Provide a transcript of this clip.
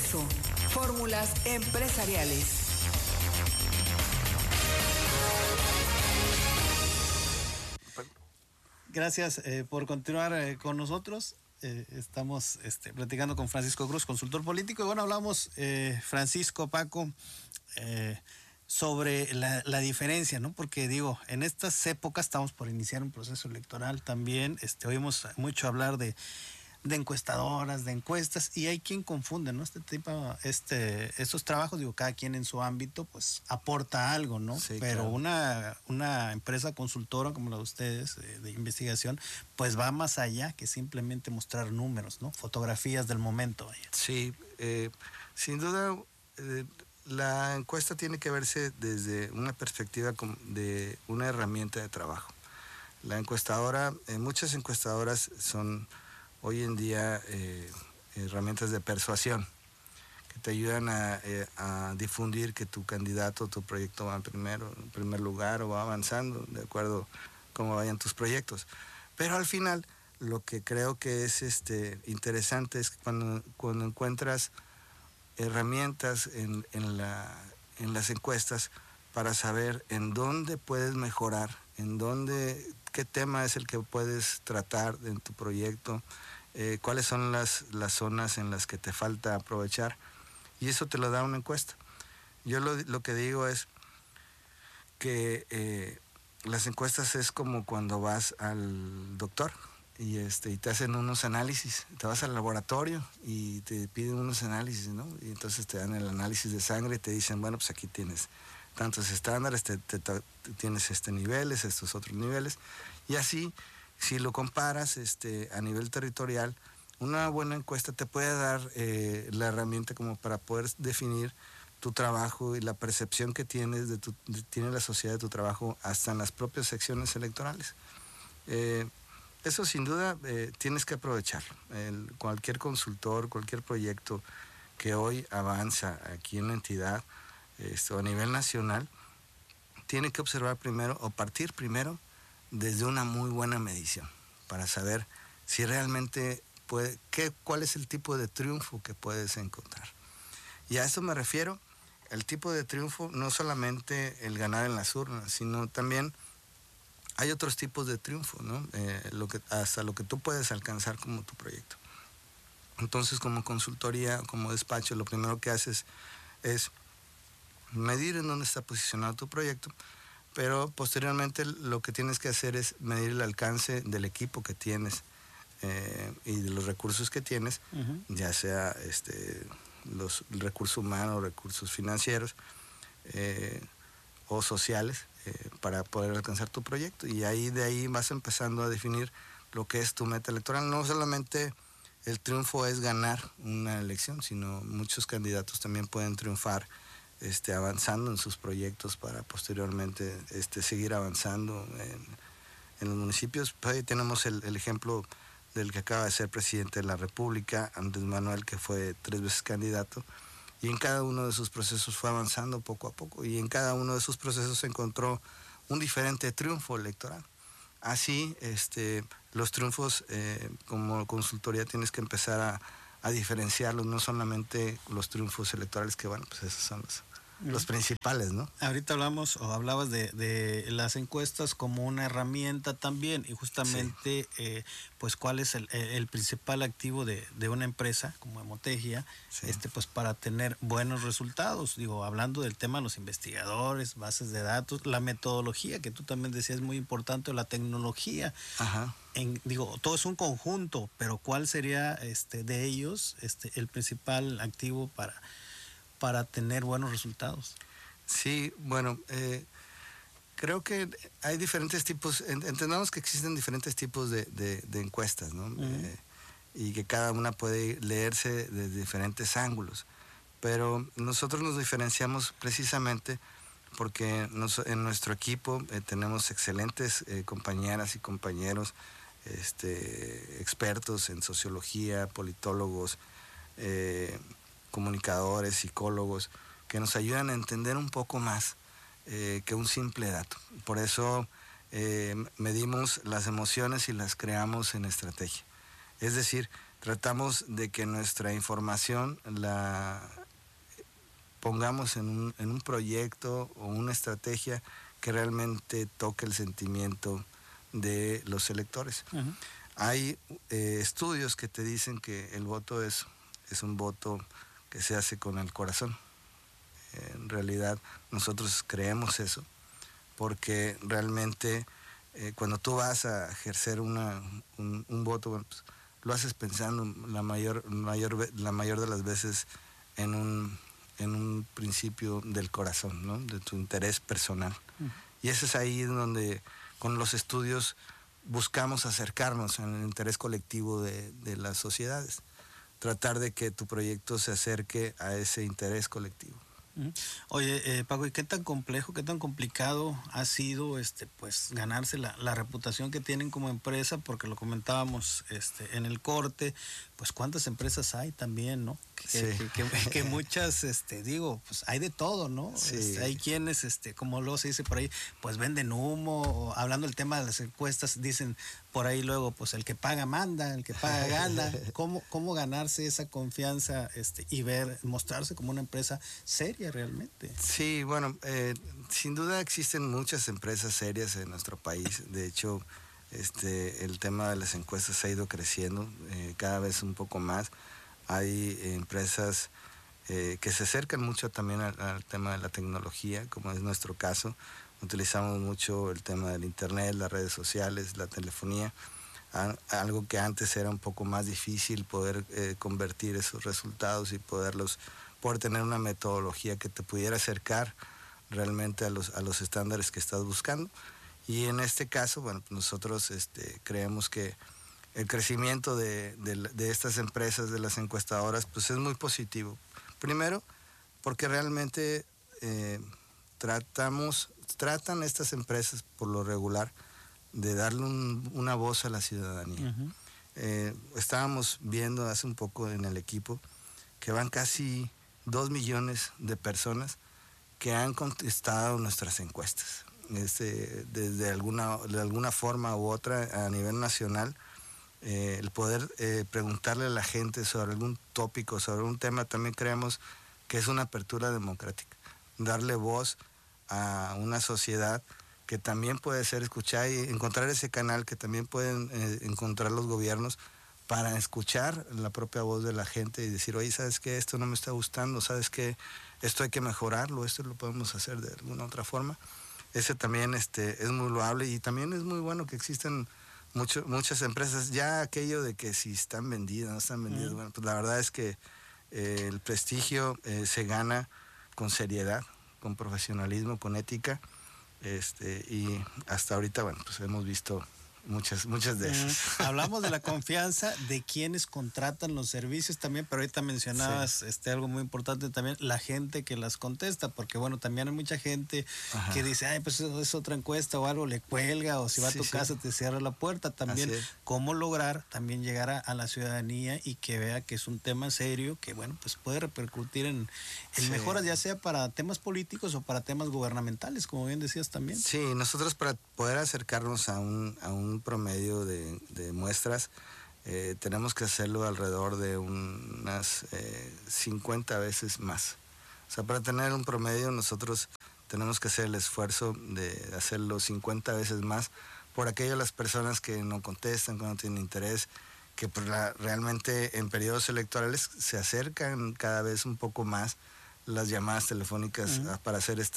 Nexo, fórmulas empresariales. Gracias por continuar con nosotros. Estamos platicando con Francisco Cruz, consultor político. Y bueno, hablamos, Francisco, Paco, sobre la diferencia, ¿no? Porque digo, en estas épocas estamos por iniciar un proceso electoral también. Oímos mucho hablar de encuestadoras, de encuestas, y hay quien confunde, ¿no? Estos trabajos, digo, cada quien en su ámbito, pues aporta algo, ¿no? Sí, pero claro. una empresa consultora como la de ustedes, de investigación, pues va más allá que simplemente mostrar números, ¿no? Fotografías del momento, vaya. Sí, sin duda, la encuesta tiene que verse desde una perspectiva de una herramienta de trabajo. La encuestadora, muchas encuestadoras son hoy en día herramientas de persuasión que te ayudan a difundir que tu candidato, tu proyecto va en primer lugar o va avanzando de acuerdo a cómo vayan tus proyectos. Pero al final, lo que creo que es interesante es cuando encuentras herramientas en las encuestas para saber en dónde puedes mejorar, qué tema es el que puedes tratar en tu proyecto, cuáles son las zonas en las que te falta aprovechar, y eso te lo da una encuesta. Yo lo que digo es que las encuestas es como cuando vas al doctor y te hacen unos análisis, te vas al laboratorio y te piden unos análisis, ¿no? Y entonces te dan el análisis de sangre y te dicen, bueno, pues aquí tienes tantos estándares, tienes niveles, estos otros niveles, y así, si lo comparas a nivel territorial, una buena encuesta te puede dar la herramienta como para poder definir tu trabajo y la percepción que tienes tiene la sociedad de tu trabajo hasta en las propias secciones electorales. Eso sin duda tienes que aprovecharlo. Cualquier consultor, cualquier proyecto que hoy avanza aquí en la entidad a nivel nacional, tiene que observar primero o partir primero desde una muy buena medición para saber si realmente cuál es el tipo de triunfo que puedes encontrar. Y a eso me refiero, el tipo de triunfo, no solamente el ganar en las urnas, sino también hay otros tipos de triunfo, ¿no? Hasta lo que tú puedes alcanzar como tu proyecto. Entonces, como consultoría, como despacho, lo primero que haces es medir en dónde está posicionado tu proyecto, pero posteriormente lo que tienes que hacer es medir el alcance del equipo que tienes y de los recursos que tienes, ya sea los recursos humanos, recursos financieros o sociales, para poder alcanzar tu proyecto. Y de ahí vas empezando a definir lo que es tu meta electoral. No solamente el triunfo es ganar una elección, sino muchos candidatos también pueden triunfar avanzando en sus proyectos para posteriormente seguir avanzando en los municipios. Pues ahí tenemos el ejemplo del que acaba de ser presidente de la República, Andrés Manuel, que fue 3 veces candidato, y en cada uno de sus procesos fue avanzando poco a poco, y en cada uno de sus procesos encontró un diferente triunfo electoral. Así, los triunfos, como consultoría tienes que empezar a diferenciarlos, no solamente los triunfos electorales, que bueno, pues esos son los principales, ¿no? Ahorita hablabas de las encuestas como una herramienta también, y justamente sí. Pues cuál es el principal activo de una empresa como Emotegia, sí. Pues para tener buenos resultados. Digo, hablando del tema de los investigadores, bases de datos, la metodología que tú también decías es muy importante, o la tecnología. Ajá. Todo es un conjunto, pero ¿cuál sería de ellos el principal activo para tener buenos resultados? Sí, bueno, creo que hay diferentes tipos, entendamos que existen diferentes tipos de encuestas, ¿no? Y que cada una puede leerse de diferentes ángulos, pero nosotros nos diferenciamos precisamente porque en nuestro equipo tenemos excelentes compañeras y compañeros, expertos en sociología, politólogos, comunicadores, psicólogos, que nos ayudan a entender un poco más que un simple dato. Por eso medimos las emociones y las creamos en estrategia. Es decir, tratamos de que nuestra información la pongamos en un proyecto o una estrategia que realmente toque el sentimiento de los electores. Uh-huh. Hay estudios que te dicen que el voto es un voto que se hace con el corazón. En realidad nosotros creemos eso, porque realmente cuando tú vas a ejercer un voto, bueno, pues, lo haces pensando la mayor de las veces en un principio del corazón, ¿no? De tu interés personal. Uh-huh. Y eso es ahí donde con los estudios buscamos acercarnos en el interés colectivo de las sociedades, tratar de que tu proyecto se acerque a ese interés colectivo. Oye, Paco, ¿y qué tan complejo, qué tan complicado ha sido pues ganarse la reputación que tienen como empresa? Porque lo comentábamos en el corte, pues cuántas empresas hay también, ¿no? Que muchas, digo, pues hay de todo, ¿no? Sí. Hay quienes, como luego se dice por ahí, pues venden humo, o hablando del tema de las encuestas, dicen por ahí luego, pues el que paga manda, el que paga gana. ¿Cómo ganarse esa confianza y mostrarse como una empresa seria realmente? Sí, bueno, sin duda existen muchas empresas serias en nuestro país. De hecho, el tema de las encuestas ha ido creciendo cada vez un poco más. Hay empresas que se acercan mucho también al tema de la tecnología, como es nuestro caso. Utilizamos mucho el tema del internet, las redes sociales, la telefonía, algo que antes era un poco más difícil poder convertir esos resultados y poder tener una metodología que te pudiera acercar realmente a los estándares que estás buscando. Y en este caso, bueno, nosotros creemos que el crecimiento de estas empresas, de las encuestadoras, pues es muy positivo. Primero, porque realmente tratan estas empresas por lo regular de darle una voz a la ciudadanía. Uh-huh. Estábamos viendo hace un poco en el equipo que van casi 2 millones de personas que han contestado nuestras encuestas. De alguna forma u otra a nivel nacional, el poder preguntarle a la gente sobre algún tópico, sobre un tema, también creemos que es una apertura democrática. Darle voz a una sociedad que también puede ser escuchada y encontrar ese canal que también pueden encontrar los gobiernos para escuchar la propia voz de la gente y decir, oye, ¿sabes qué? Esto no me está gustando, ¿sabes qué? Esto hay que mejorarlo, esto lo podemos hacer de alguna otra forma. Ese también es muy loable y también es muy bueno que existen muchas empresas. Ya aquello de que si están vendidas, no están vendidas, bueno, pues la verdad es que el prestigio se gana con seriedad, con profesionalismo, con ética, y hasta ahorita, bueno, pues hemos visto muchas de esas. Hablamos de la confianza de quienes contratan los servicios también, pero ahorita mencionabas algo muy importante también, la gente que las contesta, porque bueno, también hay mucha gente que dice, ay, pues es otra encuesta o algo, le cuelga, o si va a tu casa te cierra la puerta. También cómo lograr también llegar a la ciudadanía y que vea que es un tema serio, que bueno, pues puede repercutir en mejoras, ya sea para temas políticos o para temas gubernamentales, como bien decías también. Sí, nosotros para poder acercarnos a un promedio de muestras, tenemos que hacerlo alrededor de unas 50 veces más. O sea, para tener un promedio nosotros tenemos que hacer el esfuerzo de hacerlo 50 veces más por aquellas las personas que no contestan, que no tienen interés, que pues realmente en periodos electorales se acercan cada vez un poco más las llamadas telefónicas para hacer